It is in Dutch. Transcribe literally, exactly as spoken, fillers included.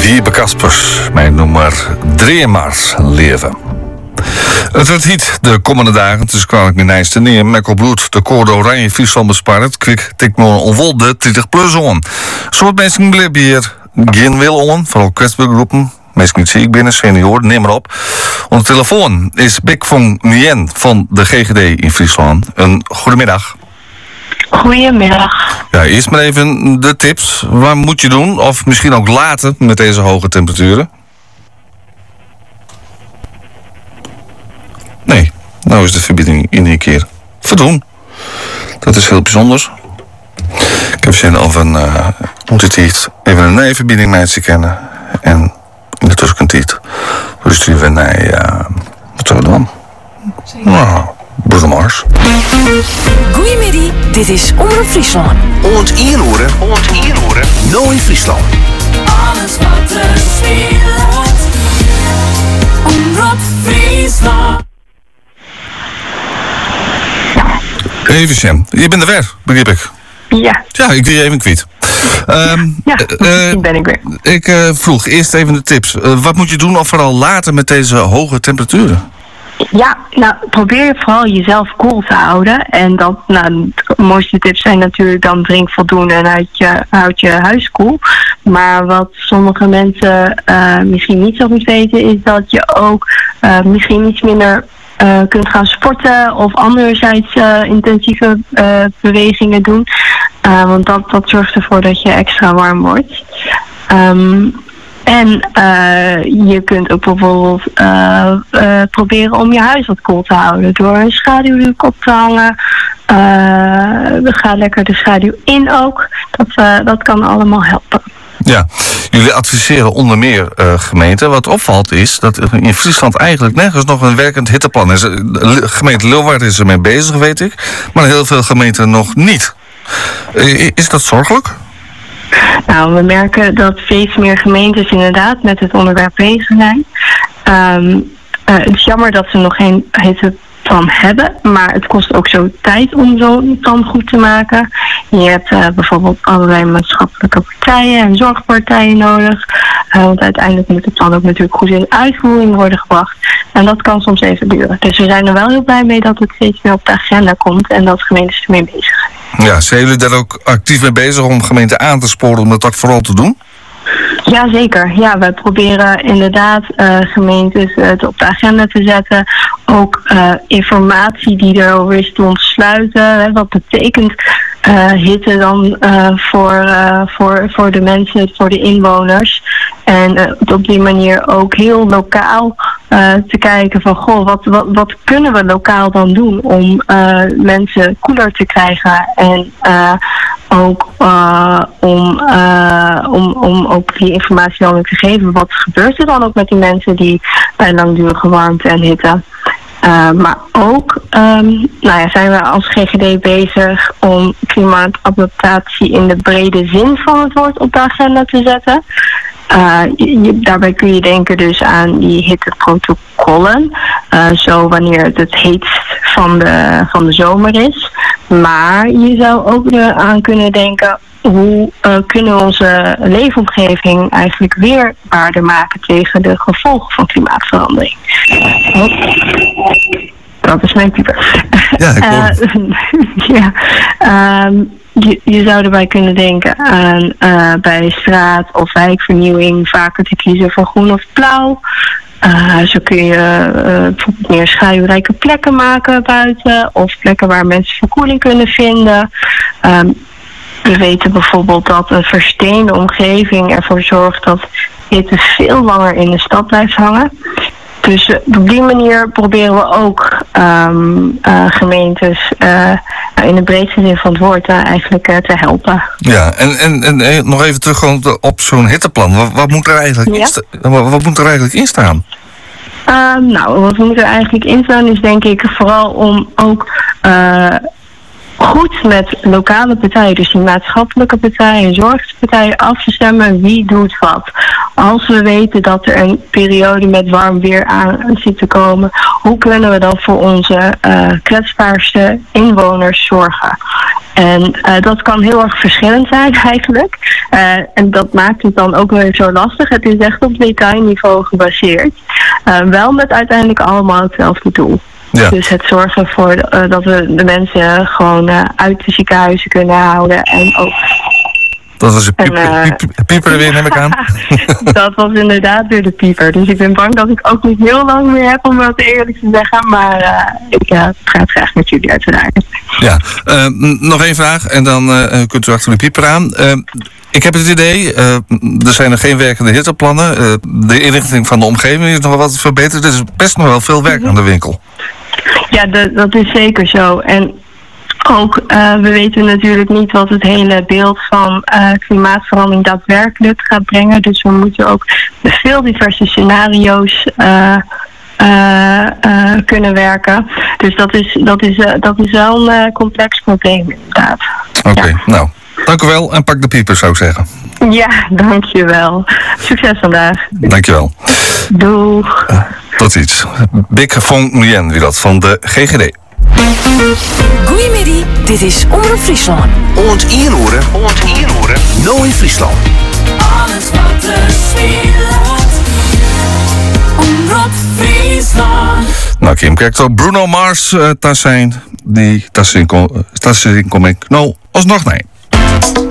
Wiebe Kaspers, mijn nummer drie maar leven. Het wordt niet de komende dagen, dus kan ik me nijs te nemen. Mekkel bloed, de code oranje Friesland bespaard. Kwik tik me onvol de twintig plus on. Sommige mensen blijven hier geen wil on, vooral kwetsbare groepen. Mensen niet ziek binnen, senioren, neem maar op. Onze telefoon is Bik van Nguyen van de G G D in Friesland. Een goedemiddag. Goedemiddag. Ja, eerst maar even de tips. Wat moet je doen? Of misschien ook later met deze hoge temperaturen? Nee, nou is de verbinding in een keer verdoen. Dat is heel bijzonder. Ik heb zin of een uh, ontiteit even een nee-verbinding mee te kennen. En in de tussentijd sturen we naar uh, wat zullen we doen? Nou, Bruno Mars. Goedemiddag, dit is Omroep Friesland. Oont inhoren, oont inhoren, nou in Friesland. Alles wat er speelt. Omroep Friesland. Even Sam, je bent er weer, begrijp ik. Ja. Ja, ik doe je even kwijt. Um, Ja, uh, ik ben ik weer. Ik uh, vroeg eerst even de tips. Uh, wat moet je doen of vooral later met deze hoge temperaturen? Ja, nou, probeer je vooral jezelf koel te houden. En dat, nou, de mooiste tips zijn natuurlijk dan drink voldoende en houd je, houd je huis koel. Maar wat sommige mensen uh, misschien niet zo goed weten, is dat je ook uh, misschien iets minder uh, kunt gaan sporten of anderzijds uh, intensieve uh, bewegingen doen. Uh, want dat, dat zorgt ervoor dat je extra warm wordt. Um, En uh, je kunt ook bijvoorbeeld uh, uh, proberen om je huis wat koel te houden door een schaduwdoek op te hangen. Uh, ga lekker de schaduw in ook. Dat, uh, dat kan allemaal helpen. Ja, jullie adviseren onder meer uh, gemeenten. Wat opvalt is dat in Friesland eigenlijk nergens nog een werkend hitteplan is. De gemeente Leeuwarden is ermee bezig, weet ik. Maar heel veel gemeenten nog niet. Uh, is dat zorgelijk? Nou, we merken dat steeds meer gemeentes inderdaad met het onderwerp bezig zijn. Um, uh, het is jammer dat ze nog geen hitteplan hebben, maar het kost ook zo tijd om zo'n plan goed te maken. Je hebt uh, bijvoorbeeld allerlei maatschappelijke partijen en zorgpartijen nodig. Uh, want uiteindelijk moet het plan ook natuurlijk goed in uitvoering worden gebracht. En dat kan soms even duren. Dus we zijn er wel heel blij mee dat het steeds meer op de agenda komt en dat gemeentes ermee bezig zijn. Ja, zijn jullie daar ook actief mee bezig om gemeenten aan te sporen om dat ook vooral te doen? Jazeker, ja, we proberen inderdaad uh, gemeentes het op de agenda te zetten. Ook uh, informatie die erover is te ontsluiten. Hè, wat betekent uh, hitte dan uh, voor, uh, voor, voor de mensen, voor de inwoners. En uh, op die manier ook heel lokaal uh, te kijken van, goh, wat, wat, wat kunnen we lokaal dan doen om uh, mensen koeler te krijgen en uh, ook uh, om, uh, om, om ook die informatie dan te geven. Wat gebeurt er dan ook met die mensen die bij langdurige warmte en hitte? Uh, maar ook um, nou ja, zijn we als G G D bezig om klimaatadaptatie in de brede zin van het woord op de agenda te zetten. Uh, je, daarbij kun je denken dus aan die hitteprotocollen. Uh, zo wanneer het het heetst van de, van de zomer is. Maar je zou ook aan kunnen denken, hoe uh, kunnen we onze leefomgeving eigenlijk weerbaarder maken tegen de gevolgen van klimaatverandering? Oh. Dat is mijn pieper. Ja, ik hoor uh, ja, um, je, je zou erbij kunnen denken aan uh, bij straat- of wijkvernieuwing vaker te kiezen voor groen of blauw. Uh, zo kun je uh, bijvoorbeeld meer schaduwrijke plekken maken buiten of plekken waar mensen verkoeling kunnen vinden. Um, we weten bijvoorbeeld dat een versteende omgeving ervoor zorgt dat hitte veel langer in de stad blijft hangen. Dus uh, op die manier proberen we ook um, uh, gemeentes uh, in de breedste zin van het woord uh, eigenlijk uh, te helpen. Ja, en, en, en nog even terug op zo'n hitteplan. Wat, wat, moet er eigenlijk ja? in sta- wat, wat moet er eigenlijk in staan? Uh, nou, wat moet er eigenlijk in staan is denk ik vooral om ook Uh, goed met lokale partijen, dus die maatschappelijke partijen en zorgpartijen af te stemmen wie doet wat. Als we weten dat er een periode met warm weer aan zit te komen, hoe kunnen we dan voor onze uh, kwetsbaarste inwoners zorgen? En uh, dat kan heel erg verschillend zijn eigenlijk. Uh, en dat maakt het dan ook weer zo lastig. Het is echt op detailniveau gebaseerd. Uh, wel met uiteindelijk allemaal hetzelfde doel. Ja. Dus het zorgen voor uh, dat we de mensen gewoon uh, uit de ziekenhuizen kunnen houden. En ook... Dat was een pieper, en, uh, pieper, pieper weer, neem ik aan. Dat was inderdaad weer de pieper. Dus ik ben bang dat ik ook niet heel lang meer heb, om wat eerlijk te zeggen. Maar uh, ik uh, ga het graag met jullie uiteraard. Ja, uh, nog één vraag en dan uh, kunt u achter de pieper aan. Uh, ik heb het idee, uh, er zijn nog geen werkende hitteplannen. Uh, de inrichting van de omgeving is nog wel wat verbeterd. Er is best nog wel veel werk aan de winkel. Ja, de, dat is zeker zo. En ook, uh, we weten natuurlijk niet wat het hele beeld van uh, klimaatverandering daadwerkelijk gaat brengen. Dus we moeten ook met veel diverse scenario's uh, uh, uh, kunnen werken. Dus dat is, dat is, uh, dat is wel een uh, complex probleem inderdaad. Oké, okay, ja. Nou, dank u wel en pak de pieper, zou ik zeggen. Ja, dankjewel. Succes vandaag. Dankjewel. Doeg. Uh, tot ziens. Big Fong Nguyen, wie dat, van de G G D. Goedemiddag, dit is Omroep Friesland. Oont Ieroeren, Oont Ieroeren, nou in Friesland. Alles wat er speelt. Omroep Friesland. Nou, Kim, kijk toch, Bruno Mars, uh, daar zijn die, daar zijn, daar zijn, kom ik, nou, alsnog nee.